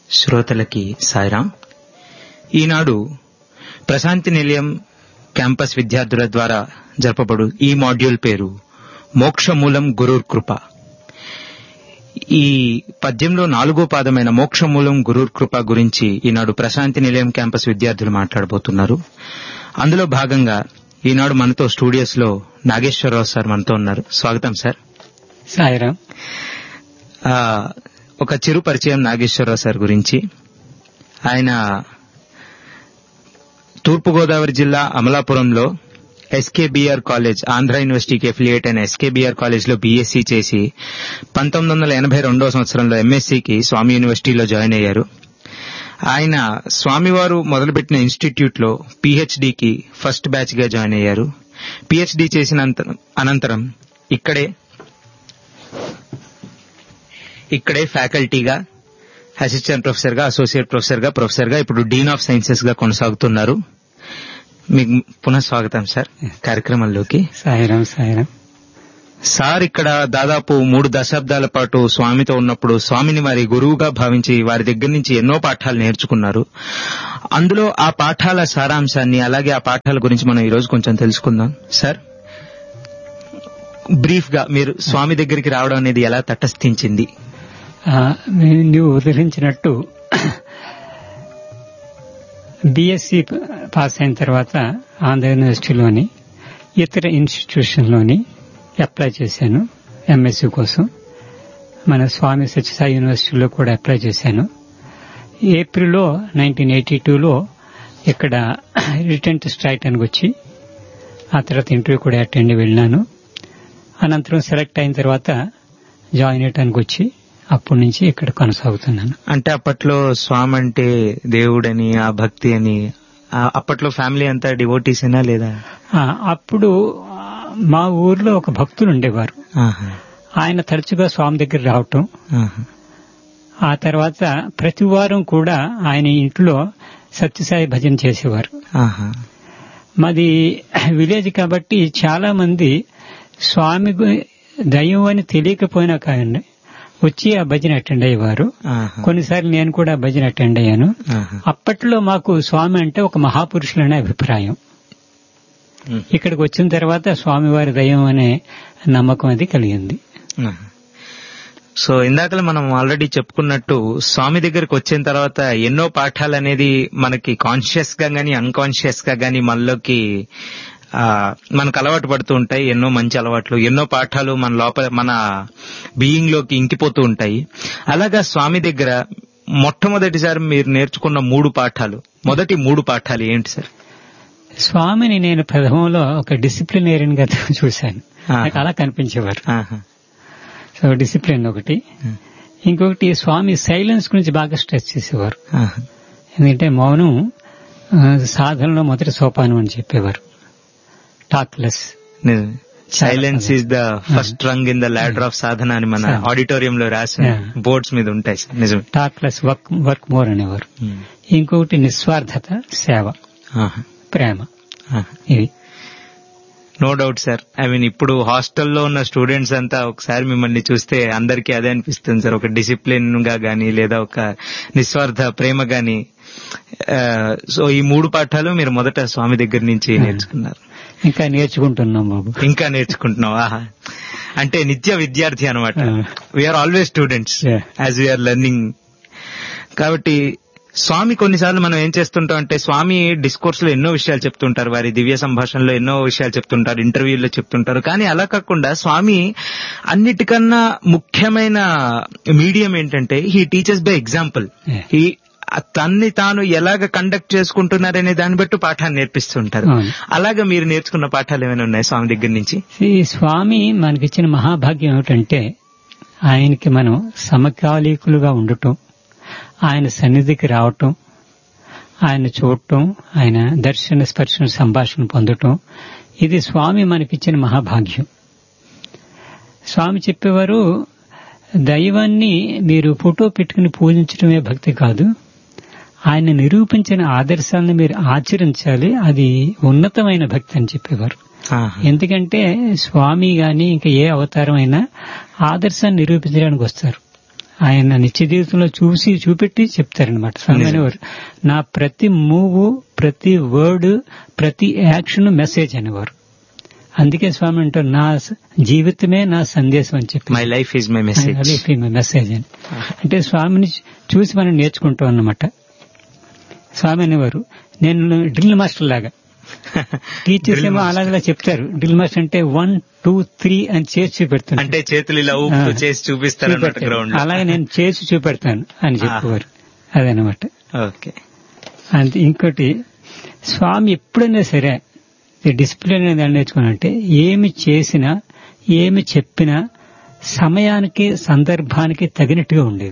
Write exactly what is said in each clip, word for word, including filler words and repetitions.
శ్రోతలకి సాయిరాం. ఈనాడు ప్రశాంతి నిలయం క్యాంపస్ విద్యార్థుల ద్వారా జరపబడు ఈ మాడ్యూల్ పేరు మోక్షమూలం గురుర్ కృప. ఈ పద్యంలో నాలుగో పాదమైన మోక్షమూలం గురుర్ కృప గురించి ఈనాడు ప్రశాంతి నిలయం క్యాంపస్ విద్యార్థులు మాట్లాడబోతున్నారు. అందులో భాగంగా ఈనాడు మనతో స్టూడియోస్ లో నాగేశ్వరరావు సార్ మనతో ఉన్నారు. స్వాగతం సార్. సాయిరాం. ఒక చిరు పరిచయం నాగేశ్వరరావు సార్ గురించి. ఆయన తూర్పుగోదావరి జిల్లా అమలాపురంలో ఎస్కేబీఆర్ కాలేజ్, ఆంధ్ర యూనివర్సిటీకి అఫిలియేట్ అయిన ఎస్కేబీఆర్ కాలేజ్ లో బీఎస్సీ చేసి పంతొమ్మిది వందల ఎనభై రెండవ సంవత్సరంలో ఎంఎస్సీకి స్వామి యూనివర్సిటీలో జాయిన్ అయ్యారు. ఆయన స్వామివారు మొదలుపెట్టిన ఇన్స్టిట్యూట్ లో పీహెచ్డీకి ఫస్ట్ బ్యాచ్ గా జాయిన్ అయ్యారు. పీహెచ్డీ చేసిన అనంతరం ఇక్కడే ఇక్కడే ఫ్యాకల్టీగా, అసిస్టెంట్ ప్రొఫెసర్ గా, అసోసియేట్ ప్రొఫెసర్ గా, ప్రొఫెసర్ గా, ఇప్పుడు డీన్ ఆఫ్ సైన్సెస్ గా కొనసాగుతున్నారు. మీకు పునః స్వాగతం సార్ కార్యక్రమంలోకి. సాయిరాం. సాయిరాం. సార్ ఇక్కడ దాదాపు మూడు దశాబ్దాల పాటు స్వామితో ఉన్నప్పుడు స్వామిని వారి గురువుగా భావించి వారి దగ్గర నుంచి ఎన్నో పాఠాలు నేర్చుకున్నారు. అందులో ఆ పాఠాల సారాంశాన్ని, అలాగే ఆ పాఠాల గురించి మనం ఈ రోజు కొంచెం తెలుసుకుందాం. సార్, బ్రీఫ్ గా మీరు స్వామి దగ్గరికి రావడం అనేది ఎలా తటస్థించింది? నువ్వు ఉదహరించినట్టు బీఎస్సీ పాస్ అయిన తర్వాత ఆంధ్ర యూనివర్సిటీలోని ఇతర ఇన్స్టిట్యూషన్లోని అప్లై చేశాను ఎంఎస్సీ కోసం. మన స్వామి సత్యసాయి యూనివర్సిటీలో కూడా అప్లై చేశాను. ఏప్రిల్లో నైన్టీన్ ఎయిటీ టూలో ఇక్కడ రిటర్న్ టెస్ట్ రాయటానికి వచ్చి ఆ తర్వాత ఇంటర్వ్యూ కూడా అటెండ్ వెళ్ళినాను. అనంతరం సెలెక్ట్ అయిన తర్వాత జాయిన్ అయ్యటానికి వచ్చి అప్పటి నుంచి ఇక్కడ కొనసాగుతున్నాను. అంటే అప్పట్లో స్వామి అంటే దేవుడని, ఆ భక్తి అని, అప్పట్లో ఫ్యామిలీ అంతా డివోటీసేనా లేదా? అప్పుడు మా ఊర్లో ఒక భక్తులు ఉండేవారు. ఆయన తరచుగా స్వామి దగ్గర రావటం, ఆ తర్వాత ప్రతి వారం కూడా ఆయన ఇంట్లో సత్యసాయి భజన చేసేవారు. మాది విలేజ్ కాబట్టి చాలా మంది స్వామి దయ్యం అని తెలియకపోయినా కానీ వచ్చి ఆ భజన అటెండ్ అయ్యేవారు. కొన్నిసార్లు నేను కూడా భజన అటెండ్ అయ్యాను. అప్పట్లో మాకు స్వామి అంటే ఒక మహాపురుషులనే అభిప్రాయం. ఇక్కడికి వచ్చిన తర్వాత స్వామివారి దయ్యం అనే నమ్మకం అది కలిగింది. సో ఇందాక మనం ఆల్రెడీ చెప్పుకున్నట్టు స్వామి దగ్గరికి వచ్చిన తర్వాత ఎన్నో పాఠాలు అనేది మనకి కాన్షియస్ గా గానీ అన్కాన్షియస్ గా గానీ మనలోకి మనకు అలవాటు పడుతూ ఉంటాయి. ఎన్నో మంచి అలవాట్లు, ఎన్నో పాఠాలు మన లోపల, మన బీయింగ్ లోకి ఇంకిపోతూ ఉంటాయి. అలాగా స్వామి దగ్గర మొట్టమొదటిసారి మీరు నేర్చుకున్న మూడు పాఠాలు, మొదటి మూడు పాఠాలు ఏంటి సార్? స్వామిని నేను ప్రథమంలో ఒక డిసిప్లినేరియన్ గా చూశాను. నాకు అలా కనిపించేవారు. సో డిసిప్లిన్ ఒకటి. ఇంకొకటి స్వామి సైలెన్స్ గురించి బాగా స్ట్రెస్ చేసేవారు. ఎందుకంటే మౌనం సాధనలో మొదటి సోపానం అని చెప్పేవారు. Talk less. Silence is the first Rang in the ladder of సాధన అని మన ఆడిటోరియంలో రాసి బోర్డ్స్ మీద ఉంటాయి. నిజం. టాక్లెస్, వర్క్ వర్క్ మోర్ అనేవారు. ఇంకొకటి నిస్వార్థత, సేవ, ప్రేమ. ఇది no doubt sir. I mean ఇప్పుడు హాస్టల్లో ఉన్న స్టూడెంట్స్ అంతా ఒకసారి మిమ్మల్ని చూస్తే అందరికీ అదే అనిపిస్తుంది సార్. ఒక డిసిప్లిన్ గా గానీ లేదా ఒక నిస్వార్థ ప్రేమ గానీ. సో ఈ మూడు పాఠాలు మీరు మొదట స్వామి దగ్గర నుంచి నేర్చుకున్నారు. ఇంకా నేర్చుకుంటున్నాం బాబు. ఇంకా నేర్చుకుంటున్నాం. ఆహా, అంటే నిత్య విద్యార్థి అనమాట. We are always students as we are learning. కాబట్టి స్వామి కొన్నిసార్లు మనం ఏం చేస్తుంటాం అంటే, స్వామి డిస్కోర్స్ లో ఎన్నో విషయాలు చెప్తుంటారు, వారి దివ్య సంభాషణలో ఎన్నో విషయాలు చెప్తుంటారు, ఇంటర్వ్యూల్లో చెప్తుంటారు. కానీ అలా కాకుండా స్వామి అన్నిటికన్నా ముఖ్యమైన మీడియం ఏంటంటే he teachers by example. He తన్ని తాను ఎలాగ కండక్ట్ చేసుకుంటున్నారనే దాన్ని బట్టి పాఠాన్ని నేర్పిస్తుంటారు. అలాగా మీరు నేర్చుకున్న పాఠాలు ఏమైనా ఉన్నాయి స్వామి దగ్గర నుంచి? ఈ స్వామి మనకిచ్చిన మహాభాగ్యం ఏమిటంటే ఆయనకి మనం సమకాలీకులుగా ఉండటం, ఆయన సన్నిధికి రావటం, ఆయన చూడటం, ఆయన దర్శన స్పర్శన సంభాషణ పొందటం, ఇది స్వామి మనకిచ్చిన మహాభాగ్యం. స్వామి చెప్పేవారు, దైవాన్ని మీరు ఫోటో పెట్టుకుని పూజించడమే భక్తి కాదు, ఆయన నిరూపించిన ఆదర్శాలను మీరు ఆచరించాలి, అది ఉన్నతమైన భక్తి అని చెప్పేవారు. ఎందుకంటే స్వామి గాని ఇంకా ఏ అవతారం అయినా ఆదర్శాన్ని నిరూపించడానికి వస్తారు. ఆయన నిత్య జీవితంలో చూసి చూపెట్టి చెప్తారనమాట. స్వామి అనేవారు నా ప్రతి మూవ్, ప్రతి వర్డ్, ప్రతి యాక్షన్ మెసేజ్ అనేవారు. అందుకే స్వామి అంటారు నా జీవితమే నా సందేశం అని చెప్పి, my life is my message, life is my message అని. అంటే స్వామిని చూసి మనం నేర్చుకుంటాం అన్నమాట. స్వామి అనేవారు నేను డ్రిల్ మాస్టర్ లాగా, టీచర్స్ ఏమో అలాగలా చెప్తారు. డ్రిల్ మాస్టర్ అంటే వన్ టూ త్రీ అని చేసి చూపెడతాను, అంటే చేతులు ఇలా ఊపుతూ చేసి చూపిస్తారు, అలాగే నేను చేసి చూపెడతాను అని చెప్పేవారు. అదనమాట. ఓకే. అంతే. ఇంకోటి స్వామి ఎప్పుడైనా సరే డిసిప్లిన్ అనేది నేర్చుకున్నానంటే ఏమి చేసినా ఏమి చెప్పినా సమయానికి సందర్భానికి తగినట్టుగా ఉండేది.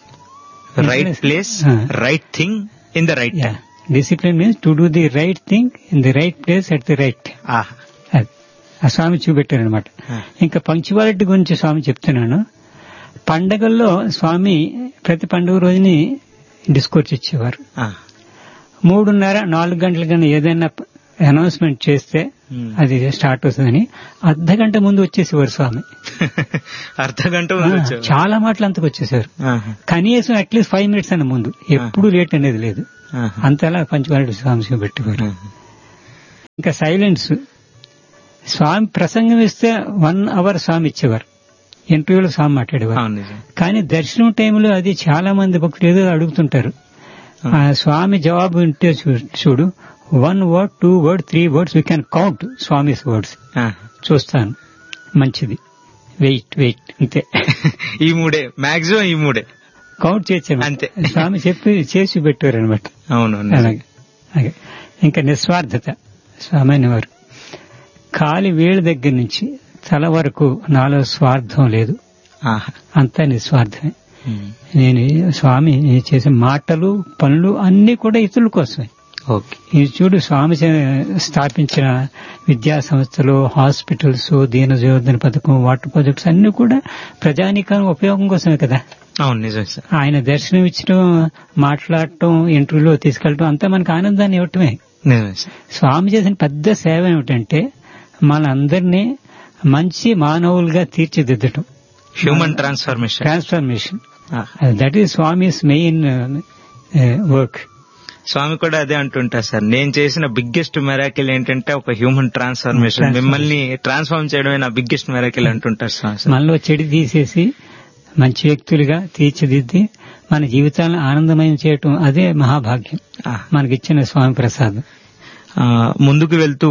Right place, right thing in the right time. Discipline means to do the right thing in the right place at the right time. అది ఆ స్వామి చూపెట్టారనమాట. ఇంకా పంక్చువాలిటీ గురించి స్వామి చెప్తున్నాను. పండగల్లో స్వామి ప్రతి పండుగ రోజుని డిస్కోర్స్ ఇచ్చేవారు. మూడున్నర నాలుగు గంటల కన్నా ఏదైనా అనౌన్స్మెంట్ చేస్తే అది స్టార్ట్ అవుతుందని అర్ధ గంట ముందు వచ్చేసేవారు స్వామి. అర్ధ గంట చాలా మాటలు అంతకు వచ్చేసారు. కనీసం అట్లీస్ట్ ఫైవ్ మినిట్స్ అన్న ముందు, ఎప్పుడు లేట్ అనేది లేదు. అంతలా పంచవాళ్ళు స్వామి పెట్టేవారు. ఇంకా సైలెన్స్. స్వామి ప్రసంగం ఇస్తే వన్ అవర్ స్వామి ఇచ్చేవారు, ఇంటర్వ్యూలో స్వామి మాట్లాడేవారు. కానీ దర్శనం టైంలో అది చాలా మంది భక్తులు ఏదో అడుగుతుంటారు. స్వామి జవాబు వింటే చూడు, one word, two word, three words we can count Swami's words. చూస్తాను, మంచిది, వెయిట్ వెయిట్, అంతే. ఈ మూడే మాక్సిమం, ఈ మూడే కౌంట్ చేసాము అంతే. స్వామి చెప్పి చేసి పెట్టారు అనమాట. అవును. అలాగే. ఇంకా నిస్వార్థత. స్వామి అనేవారు కాలి వేళ్ళ దగ్గర నుంచి తల వరకు నాలో స్వార్థం లేదు, అంతా నిస్వార్థమే. నేను స్వామి చేసే మాటలు పనులు అన్ని కూడా ఇతరుల కోసమే. ఇది చూడు, స్వామి స్థాపించిన విద్యా సంస్థలు, హాస్పిటల్స్, దీనజయోధన పథకం, వాటర్ ప్రాజెక్ట్స్ అన్ని కూడా ప్రజానీకరణ ఉపయోగం కోసమే కదా. అవును, నిజం సార్. ఆయన దర్శనం ఇచ్చడం, మాట్లాడటం, ఇంటర్వ్యూలో తీసుకెళ్లటం అంతా మనకు ఆనందాన్ని ఇవ్వటమే. స్వామి చేసిన పెద్ద సేవ ఏమిటంటే మనందరినీ మంచి మానవులుగా తీర్చిదిద్దటం, human transformation. Transformation that is Swami's main work. స్వామి కూడా అదే అంటుంటారు సార్, నేను చేసిన బిగ్గెస్ట్ మెరాకిల్ ఏంటంటే ఒక హ్యూమన్ ట్రాన్స్ఫర్మేషన్, మిమ్మల్ని ట్రాన్స్ఫార్మ్ చేయడమే నా బిగ్గెస్ట్ మెరాకిల్ అంటుంటారు స్వామి. మనలో చెడు తీసేసి మంచి వ్యక్తులుగా తీర్చిదిద్ది మన జీవితాలను ఆనందమయం చేయటం, అదే మహాభాగ్యం మనకిచ్చిన స్వామి ప్రసాదం. ముందుకు వెళ్తూ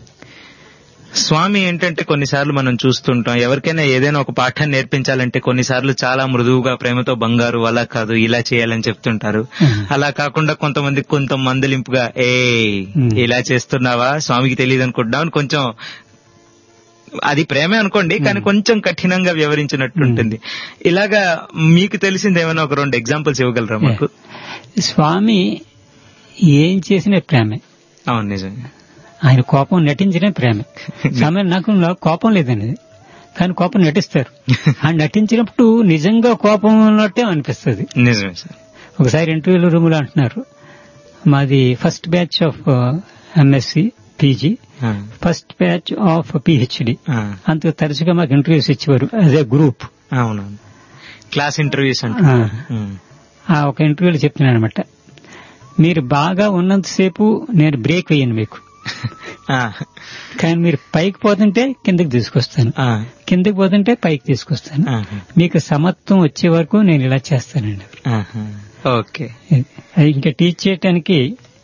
స్వామి ఏంటంటే కొన్నిసార్లు మనం చూస్తుంటాం, ఎవరికైనా ఏదైనా ఒక పాఠాన్ని నేర్పించాలంటే కొన్నిసార్లు చాలా మృదువుగా ప్రేమతో బంగారు అలా కాదు ఇలా చేయాలని చెప్తుంటారు. అలా కాకుండా కొంతమంది కొంత మందలింపుగా ఏ ఇలా చేస్తున్నావా, స్వామికి తెలియదు అనుకుంటున్నావు, కొంచెం అది ప్రేమే అనుకోండి కానీ కొంచెం కఠినంగా వ్యవహరించినట్టుంటుంది. ఇలాగా మీకు తెలిసింది ఏమైనా ఒక రెండు ఎగ్జాంపుల్స్ ఇవ్వగలరా మాకు? స్వామి ఏం చేసిన ప్రేమే. అవును, నిజంగా. ఆయన కోపం నటించిన ప్రేమే. సమయం నాకు కోపం లేదనేది, కానీ కోపం నటిస్తారు. ఆయన నటించినప్పుడు నిజంగా కోపం ఉన్నట్టే అనిపిస్తుంది. నిజమే సార్. ఒకసారి ఇంటర్వ్యూల రూమ్ లో అంటున్నారు, మాది first batch of MSc PG, first batch of PhD. అంత తరచుగా మాకు ఇంటర్వ్యూస్ ఇచ్చేవారు యాజ్ ఏ గ్రూప్. అవునవును, క్లాస్ ఇంటర్వ్యూస్ అంటే. ఆ ఒక ఇంటర్వ్యూలో చెప్తున్నాను అనమాట, మీరు బాగా ఉన్నంతసేపు నేను బ్రేక్ వేయను మీకు, కానీ మీరు పైకి పోతుంటే కిందకి తీసుకొస్తాను, కిందకి పోతుంటే పైకి తీసుకొస్తాను, మీకు సమత్వం వచ్చే వరకు నేను ఇలా చేస్తానండి. ఓకే. ఇంకా టీచ్ చేయటానికి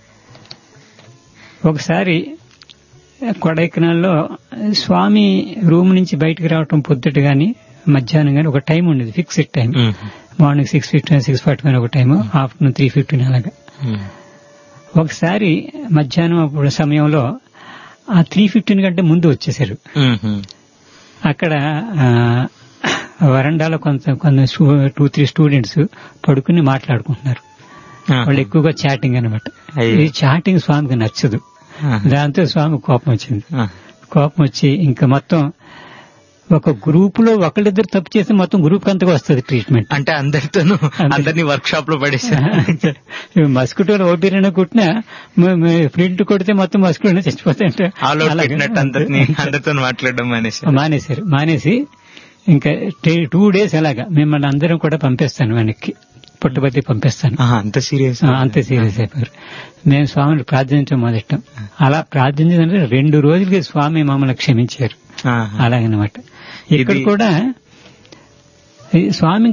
ఒకసారి కొడైకెనాల్లో స్వామి రూమ్ నుంచి బయటకు రావటం పొద్దుట గాని మధ్యాహ్నం గాని ఒక టైం ఉండేది, fixed time. Morning six fifteen six forty five ఒక టైము, ఆఫ్టర్నూన్ త్రీ ఫిఫ్టీన్ అలాగా. ఒకసారి మధ్యాహ్నం అప్పుడు సమయంలో ఆ త్రీ ఫిఫ్టీన్ కంటే ముందు వచ్చేసారు. అక్కడ వరండాలో కొంత కొంత టూ త్రీ స్టూడెంట్స్ పడుకుని మాట్లాడుకుంటున్నారు. వాళ్ళు ఎక్కువగా చాటింగ్ అనమాట. ఈ చాటింగ్ స్వామికి నచ్చదు. దాంతో స్వామి కోపం వచ్చింది. కోపం వచ్చి ఇంకా మొత్తం ఒక గ్రూప్ లో ఒకళ్ళిద్దరు తప్పు చేస్తే మొత్తం గ్రూప్ అంతగా వస్తుంది ట్రీట్మెంట్. అంటే అందరితోనూ అందరినీ వర్క్ షాప్ లో పడేసారు. మస్కిటోలు ఒకటి రెండు కుట్టినా ప్రింట్ కొడితే మొత్తం మస్కిటోలు చచ్చిపోతాయంటే అందరితో మాట్లాడడం మానేసి మానేశారు. మానేసి ఇంకా టూ డేస్ అలాగా మిమ్మల్ని అందరం కూడా పంపిస్తాను వెనక్కి, పుట్టబర్తి పంపిస్తాను. అంత సీరియస్ అంత సీరియస్ అయిపోయారు. మేము స్వామిని ప్రార్థించడం మొదలెట్టాం. అలా ప్రార్థించిందంటే రెండు రోజులకి స్వామి మమ్మల్ని క్షమించారు. అలాగనమాట. ఇక్కడ కూడా స్వామి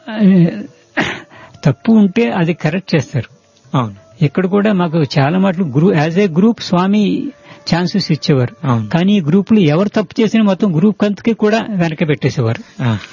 తప్పు ఉంటే అది కరెక్ట్ చేస్తారు. అవును. ఇక్కడ కూడా మాకు చాలా మాటలు గ్రూ as a group Swamy chances ఇచ్చేవారు. కానీ ఈ గ్రూప్ లో ఎవరు తప్పు చేసినా మొత్తం గ్రూప్ అంతకి కూడా వెనక పెట్టేసేవారు.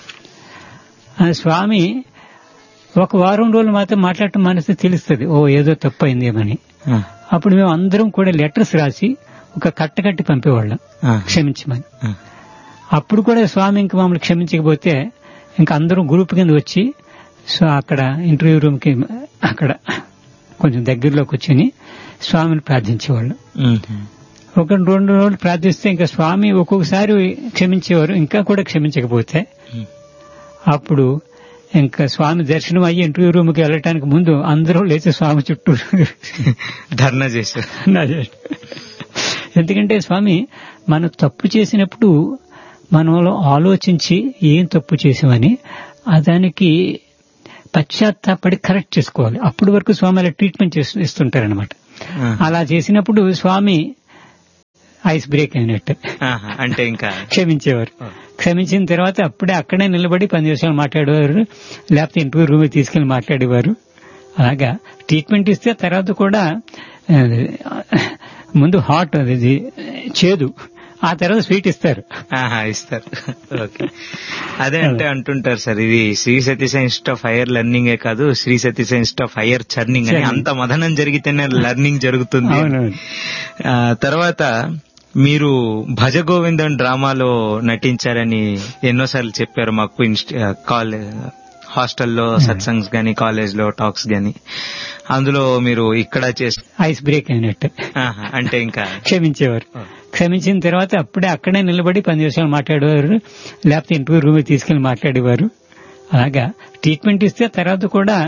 స్వామి ఒక వారం రోజులు మాత్రం మాట్లాడటం మనసు తెలుస్తుంది, ఓ ఏదో తప్పు అయిందేమని. అప్పుడు మేము అందరం కూడా లెటర్స్ రాసి ఒక కట్ట కట్టి పంపేవాళ్ళం క్షమించమని. అప్పుడు కూడా స్వామి ఇంక మమ్మల్ని క్షమించకపోతే ఇంకా అందరం గ్రూప్ కింద వచ్చి సో అక్కడ ఇంటర్వ్యూ రూమ్ కి అక్కడ కొంచెం దగ్గరలో కూర్చొని స్వామిని ప్రార్థించేవాళ్ళు. ఒక రెండు రోజులు ప్రార్థిస్తే ఇంకా స్వామి ఒక్కొక్కసారి క్షమించేవారు, ఇంకా కూడా క్షమించకపోతే అప్పుడు ఇంకా స్వామి దర్శనం అయ్యి ఇంటర్వ్యూ రూమ్ కి వెళ్ళటానికి ముందు అందరూ లేచి స్వామి చుట్టూ ధర్నా చేశారు. ఎందుకంటే స్వామి మనం తప్పు చేసినప్పుడు మనలో ఆలోచించి ఏం తప్పు చేసామని దానికి పశ్చాత్తాపడి కరెక్ట్ చేసుకోవాలి. అప్పటి వరకు స్వామి అలా ట్రీట్మెంట్ ఇస్తుంటారనమాట. అలా చేసినప్పుడు స్వామి ఐస్ బ్రేక్ అయినట్టు అంటే ఇంకా క్షమించేవారు. క్షమించిన తర్వాత అప్పుడే అక్కడే నిలబడి పది నిమిషాలు మాట్లాడేవారు, లేకపోతే ఇంటర్వ్యూ రూమ్ తీసుకెళ్లి మాట్లాడేవారు. అలాగా ట్రీట్మెంట్ ఇస్తే తర్వాత కూడా ముందు హాట్ అది చేదు, ఆ తర్వాత స్వీట్ ఇస్తారు ఇస్తారు ఓకే. అదే అంటే అంటుంటారు సార్, ఇది Shri Satisai institute of higher లెర్నింగే కాదు, Shri Satisai institute of higher churning అని. అంత మదనం జరిగితేనే లెర్నింగ్ జరుగుతుంది. తర్వాత మీరు భజ గోవిందం డ్రామాలో నటించారని ఎన్నోసార్లు చెప్పారు మాకు. కాలేజ్ హాస్టల్లో సత్సంగ్స్ గానీ, కాలేజ్ లో టాక్స్ గానీ, అందులో మీరు ఇక్కడ చేసి ఐస్ బ్రేక్ అయినట్టు అంటే ఇంకా క్షమించేవారు. క్షమించిన తర్వాత అప్పుడే అక్కడే నిలబడి పది నిమిషాలు మాట్లాడేవారు, లేకపోతే ఇంటర్వ్యూ రూమ్ తీసుకెళ్లి మాట్లాడేవారు. అలాగా ట్రీట్మెంట్ ఇస్తే తర్వాత కూడా